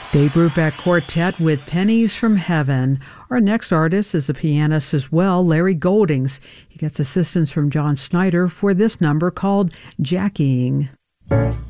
Dave Brubeck Quartet with Pennies from Heaven. Our next artist is a pianist as well, Larry Goldings. He gets assistance from John Snyder for this number called Jackieing.